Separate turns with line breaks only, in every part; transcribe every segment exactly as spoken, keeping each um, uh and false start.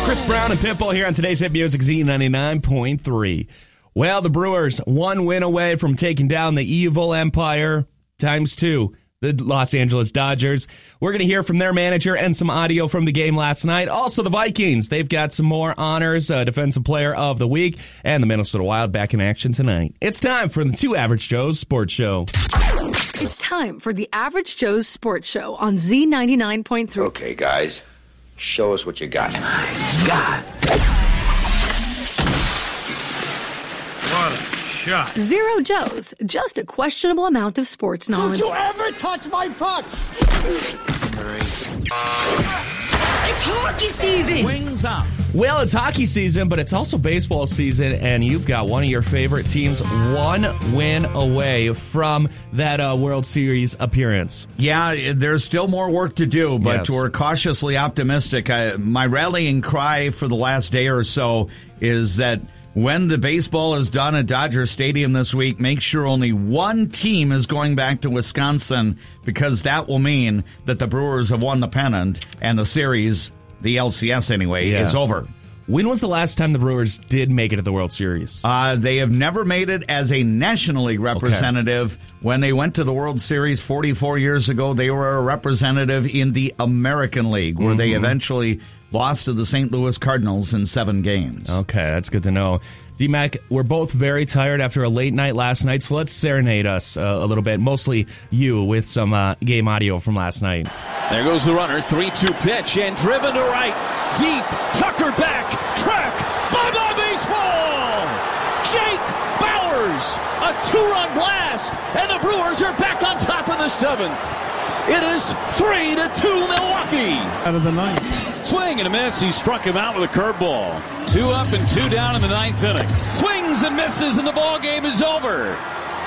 Chris Brown and Pitbull here on today's Hit Music Z ninety-nine point three. Well, the Brewers, one win away from taking down the evil empire, times two, the Los Angeles Dodgers. We're going to hear from their manager and some audio from the game last night. Also, the Vikings, they've got some more honors, uh, Defensive Player of the Week, and the Minnesota Wild back in action tonight. It's time for the Two Average Joe's Sports Show.
It's time for the Average Joe's Sports Show on Z ninety-nine point three.
Okay, guys, show us what you got.
God. What a shot.
Zero Joe's, just a questionable amount of sports knowledge.
Don't you ever touch my puck!
It's hockey season!
Wings up.
Well, it's hockey season, but it's also baseball season, and you've got one of your favorite teams one win away from that uh, World Series appearance.
Yeah, there's still more work to do, but
Yes.
we're cautiously optimistic. I, my rallying cry for the last day or so is that when the baseball is done at Dodger Stadium this week, make sure only one team is going back to Wisconsin, because that will mean that the Brewers have won the pennant and the series, the L C S anyway,
Yeah.
is over.
When was the last time the Brewers did make it to the World Series?
Uh, they have never made it as a National League representative. When they went to the World Series forty-four years ago, they were a representative in the American League, where mm-hmm. they eventually lost to the Saint Louis Cardinals in seven games.
Okay, that's good to know. D-Mac, we're both very tired after a late night last night, so let's serenade us uh, a little bit, mostly you, with some uh, game audio from last night.
There goes the runner, three two pitch, and driven to right, deep, Tucker back, track, bye-bye baseball! Jake Bauers, a two-run blast, and the Brewers are back on top of the seventh. It is three to two Milwaukee.
Out of the ninth.
Swing and a miss. He struck him out with a curveball. Two up and two down in the ninth inning. Swings and misses, and the ball game is over.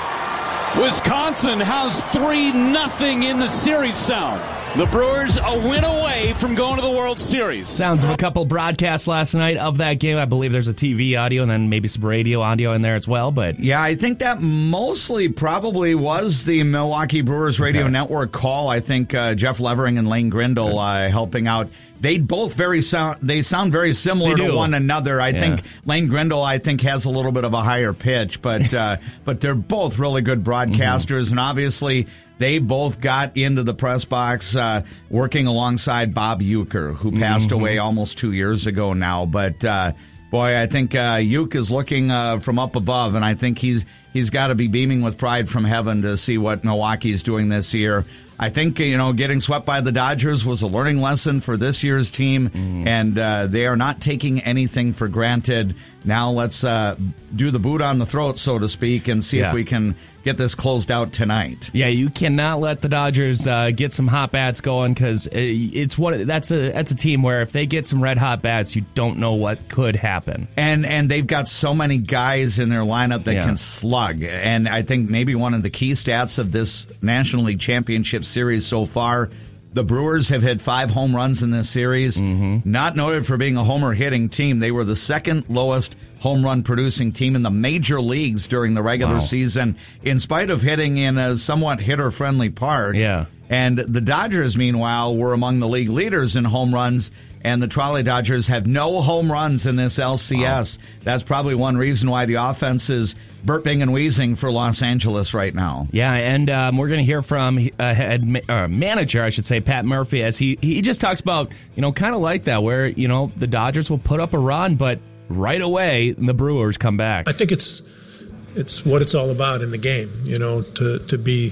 Wisconsin has three nothing in the series sound. The Brewers a win away from going to the World Series.
Sounds of a couple broadcasts last night of that game. I believe there's a T V audio and then maybe some radio audio in there as well. But
yeah, I think that mostly probably was the Milwaukee Brewers Radio
okay.
Network call. I think uh, Jeff Levering and Lane Grindle uh, helping out. They both very sound. They sound very similar to one another. I yeah. think Lane Grindle, I think, has a little bit of a higher pitch, but uh, but they're both really good broadcasters, mm-hmm. and obviously they both got into the press box uh, working alongside Bob Uecker, who passed mm-hmm. away almost two years ago now. But uh, boy, I think uh, Ueck is looking uh, from up above, and I think he's he's got to be beaming with pride from heaven to see what Milwaukee's doing this year. I think, you know, getting swept by the Dodgers was a learning lesson for this year's team, mm. and uh, they are not taking anything for granted. Now let's uh, do the boot on the throat, so to speak, and see
yeah.
if we can get this closed out tonight.
Yeah, you cannot let the Dodgers uh, get some hot bats going, because it's what that's a that's a team where if they get some red hot bats, you don't know what could happen.
And and they've got so many guys in their lineup that
yeah.
can slug. And I think maybe one of the key stats of this National League Championship Series so far, the Brewers have hit five home runs in this series. Mm-hmm. Not noted for being a homer hitting team. They were the second lowest home run producing team in the major leagues during the regular
wow.
season, in spite of hitting in a somewhat hitter friendly park.
Yeah.
And the Dodgers, meanwhile, were among the league leaders in home runs, and the Trolley Dodgers have no home runs in this L C S. Wow. That's probably one reason why the offense is burping and wheezing for Los Angeles right now.
Yeah, and um, we're going to hear from uh, head uh, manager, I should say, Pat Murphy, as he, he just talks about, you know, kind of like that, where, you know, the Dodgers will put up a run, but right away, the Brewers come back.
I think it's it's what it's all about in the game, you know, to, to be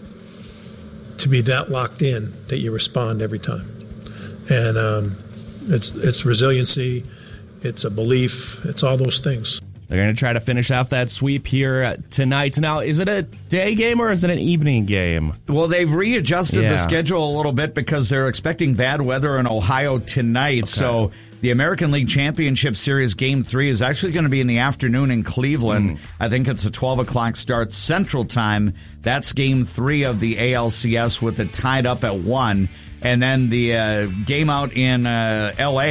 to be that locked in that you respond every time. And um, it's it's resiliency, it's a belief, it's all those things.
They're going to try to finish off that sweep here tonight. Now, is it a day game or is it an evening game?
Well, they've readjusted
yeah.
the schedule a little bit because they're expecting bad weather in Ohio tonight. Okay. So the American League Championship Series Game three is actually going to be in the afternoon in Cleveland. Mm. I think it's a twelve o'clock start Central Time. That's Game three of the A L C S with it tied up at one. And then the uh, game out in uh, L A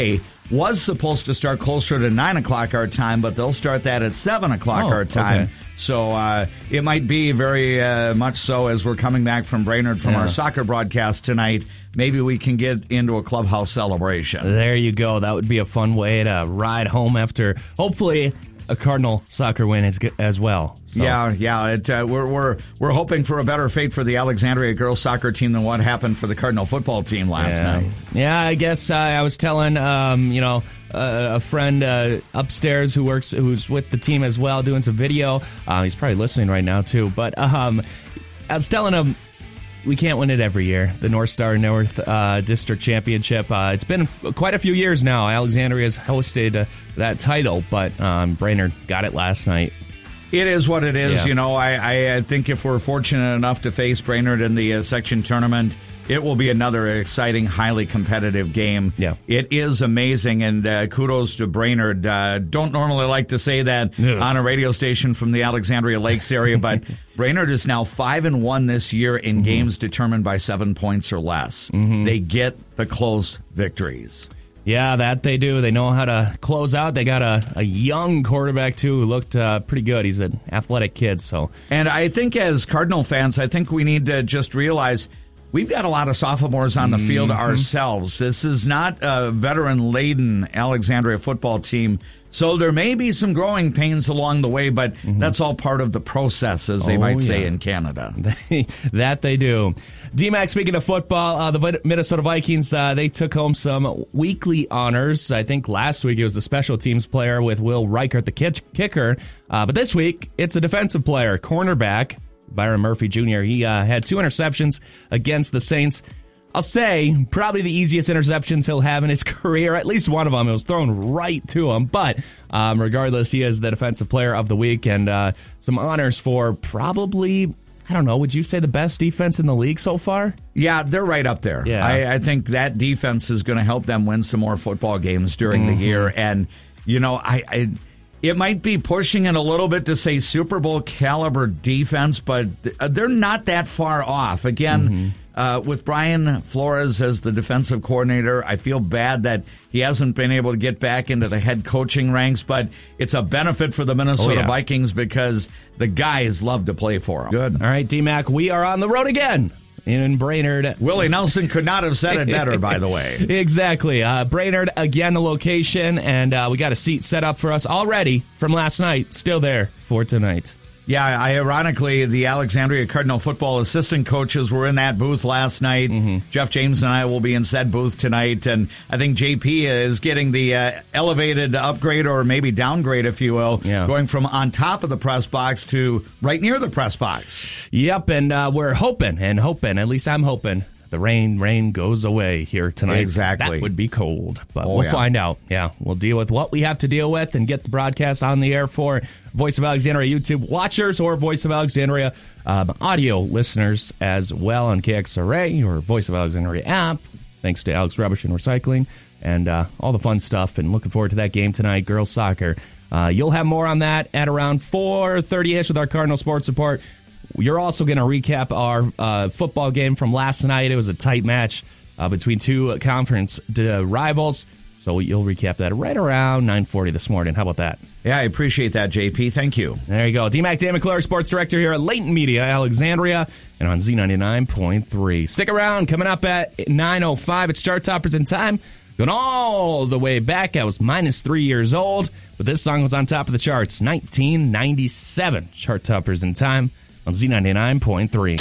was supposed to start closer to nine o'clock our time, but they'll start that at seven o'clock
Oh,
our time.
okay.
So uh, it might be very uh, much so as we're coming back from Brainerd from
Yeah.
our soccer broadcast tonight. Maybe we can get into a clubhouse celebration.
There you go. That would be a fun way to ride home after, hopefully, a Cardinal soccer win as, as well. So.
Yeah, yeah. It, uh, we're we're we're hoping for a better fate for the Alexandria girls soccer team than what happened for the Cardinal football team last
yeah.
night.
Yeah, I guess uh, I was telling um, you know uh, a friend uh, upstairs who works who's with the team as well, doing some video. Uh, he's probably listening right now too. But um, I was telling him, we can't win it every year. The North Star North uh, District Championship. Uh, it's been quite a few years now. Alexandria has hosted uh, that title, but um, Brainerd got it last night.
It is what it is.
Yeah.
You know, I, I, I think if we're fortunate enough to face Brainerd in the uh, section tournament, it will be another exciting, highly competitive game.
Yeah.
It is amazing, and uh, kudos to Brainerd. Uh, don't normally like to say that
Ugh.
on a radio station from the Alexandria Lakes area, but Brainerd is now five and one this year in mm-hmm. games determined by seven points or less. Mm-hmm. They get the close victories.
Yeah, that they do. They know how to close out. They got a, a young quarterback, too, who looked uh, pretty good. He's an athletic kid. So,
And I think as Cardinal fans, I think we need to just realize we've got a lot of sophomores on the mm-hmm. field ourselves. This is not a veteran-laden Alexandria football team. So there may be some growing pains along the way, but mm-hmm. that's all part of the process, as they
oh,
might
yeah.
say in Canada.
That they do. D-Mac, speaking of football, uh, the Minnesota Vikings, uh, they took home some weekly honors. I think last week it was the special teams player with Will Reichert, the kicker. Uh, but this week, it's a defensive player, cornerback, Byron Murphy Junior He uh, had two interceptions against the Saints. I'll say probably the easiest interceptions he'll have in his career. At least one of them. It was thrown right to him. But um, regardless, he is the defensive player of the week. And uh, some honors for probably, I don't know, would you say the best defense in the league so far?
Yeah, they're right up there.
Yeah.
I, I think that defense is going to help them win some more football games during
mm-hmm.
the year. And, you know, I... I It might be pushing it a little bit to say Super Bowl caliber defense, but they're not that far off. Again, mm-hmm. uh, with Brian Flores as the defensive coordinator, I feel bad that he hasn't been able to get back into the head coaching ranks, but it's a benefit for the Minnesota oh, yeah. Vikings because the guys love to play for them.
Good. All right, D-Mac, we are on the road again. In Brainerd.
Willie Nelson could not have said it better, by the way.
Exactly. Uh, Brainerd, again, the location, and uh, we got a seat set up for us already from last night. Still there for tonight.
Yeah, I, ironically, the Alexandria Cardinal football assistant coaches were in that booth last night. Mm-hmm. Jeff James and I will be in said booth tonight, and I think J P is getting the uh, elevated upgrade or maybe downgrade, if you will,
yeah.
going from on top of the press box to right near the press box.
Yep, and uh, we're hoping, and hoping, at least I'm hoping, the rain rain goes away here tonight.
Exactly.
That would be cold, but
oh,
we'll
yeah.
find out. Yeah, we'll deal with what we have to deal with and get the broadcast on the air for Voice of Alexandria YouTube watchers or Voice of Alexandria um, audio listeners as well on K X R A or Voice of Alexandria app. Thanks to Alex Rubbish and Recycling and uh, all the fun stuff. And looking forward to that game tonight, girls soccer. Uh, you'll have more on that at around four thirty-ish with our Cardinal Sports Report. You're also going to recap our uh, football game from last night. It was a tight match uh, between two conference uh, rivals. So you'll recap that right around nine forty this morning. How about that?
Yeah, I appreciate that, J P. Thank you.
There you go. D-Mac Dan McClure, Sports Director here at Layton Media, Alexandria, and on Z ninety-nine point three. Stick around. Coming up at nine oh five, it's Chart Toppers in Time. Going all the way back. I was minus three years old, but this song was on top of the charts. nineteen ninety-seven. Chart Toppers in Time on Z ninety-nine point three.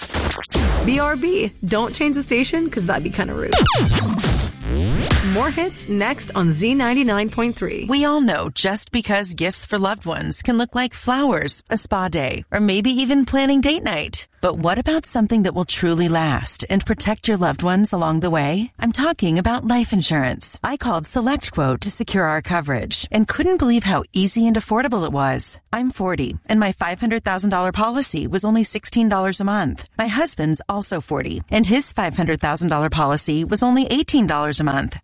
B R B. Don't change the station because that'd be kind of rude. More hits next on Z ninety-nine point three.
We all know just because gifts for loved ones can look like flowers, a spa day, or maybe even planning date night. But what about something that will truly last and protect your loved ones along the way? I'm talking about life insurance. I called SelectQuote to secure our coverage and couldn't believe how easy and affordable it was. I'm forty, and my five hundred thousand dollars policy was only sixteen dollars a month. My husband's also forty, and his five hundred thousand dollars policy was only eighteen dollars a month.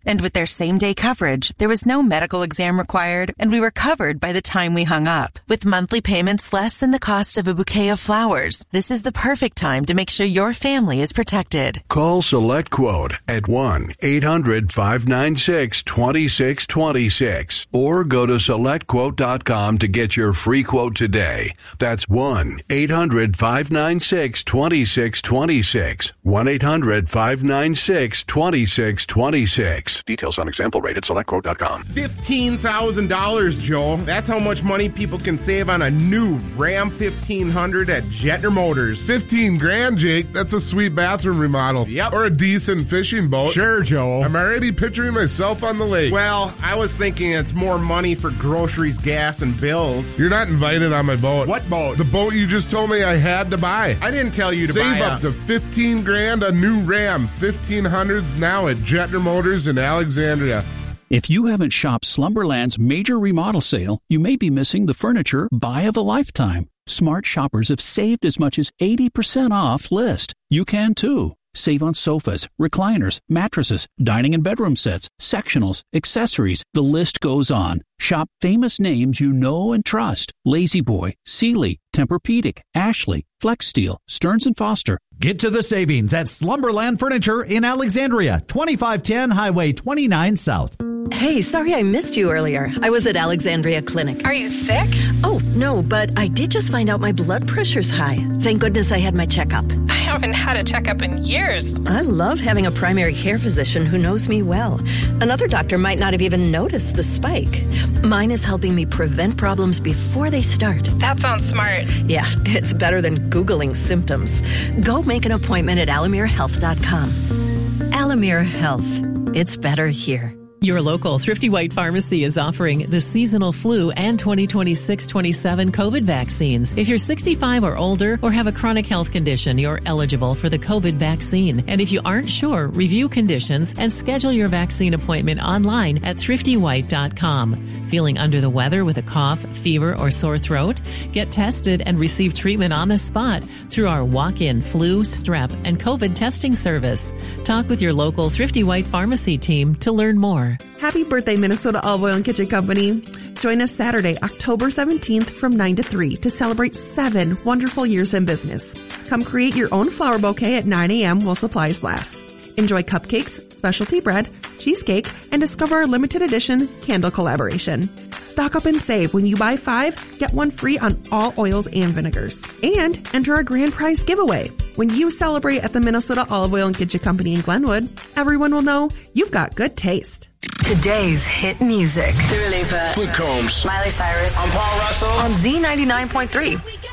And with their same-day coverage, there was no medical exam required, and we were covered by the time we hung up. With monthly payments less than the cost of a bouquet of flowers, this is the perfect time to make sure your family is protected.
Call SelectQuote at one eight hundred five nine six two six two six or go to select quote dot com to get your free quote today. That's one eight hundred five nine six two six two six. one eight hundred five nine six two six two six. Details on example rate at select quote dot com.
fifteen thousand dollars, Joel. That's how much money people can save on a new Ram fifteen hundred at Jetner Motors.
fifteen grand, Jake. That's a sweet bathroom remodel.
Yep.
Or a decent fishing boat.
Sure, Joel.
I'm already picturing myself on the lake.
Well, I was thinking it's more money for groceries, gas, and bills.
You're not invited on my boat.
What boat?
The boat you just told me I had to buy.
I didn't tell you to
Save
buy
up
a...
to fifteen grand a new Ram fifteen hundreds now at Jetner Motors in Alexandria.
If you haven't shopped Slumberland's major remodel sale, you may be missing the furniture buy of a lifetime. Smart shoppers have saved as much as eighty percent off list. You can too. Save on sofas, recliners, mattresses, dining and bedroom sets, sectionals, accessories. The list goes on. Shop famous names you know and trust. La-Z-Boy, Sealy, Tempur-Pedic, Ashley, Flex Steel, Stearns and Foster.
Get to the savings at Slumberland Furniture in Alexandria, twenty-five ten Highway twenty-nine South.
Hey, sorry I missed you earlier. I was at Alexandria Clinic.
Are you sick?
Oh, no, but I did just find out my blood pressure's high. Thank goodness I had my checkup.
I haven't had a checkup in years.
I love having a primary care physician who knows me well. Another doctor might not have even noticed the spike. Mine is helping me prevent problems before they start.
That sounds smart.
Yeah, it's better than Googling symptoms. Go make an appointment at alamere health dot com. Alamere Health. It's better here.
Your local Thrifty White Pharmacy is offering the seasonal flu and twenty twenty-six twenty-seven COVID vaccines. If you're sixty-five or older or have a chronic health condition, you're eligible for the COVID vaccine. And if you aren't sure, review conditions and schedule your vaccine appointment online at thrifty white dot com. Feeling under the weather with a cough, fever, or sore throat? Get tested and receive treatment on the spot through our walk-in flu, strep, and COVID testing service. Talk with your local Thrifty White Pharmacy team to learn more.
Happy birthday, Minnesota Olive Oil and Kitchen Company. Join us Saturday, October seventeenth from nine to three to celebrate seven wonderful years in business. Come create your own flower bouquet at nine a.m. while supplies last. Enjoy cupcakes, specialty bread, cheesecake, and discover our limited edition candle collaboration. Stock up and save. When you buy five, get one free on all oils and vinegars. And enter our grand prize giveaway. When you celebrate at the Minnesota Olive Oil and Kitchen Company in Glenwood, everyone will know you've got good taste.
Today's hit music.
Luke Combs.
Miley Cyrus.
I'm Paul Russell.
On Z ninety-nine point three.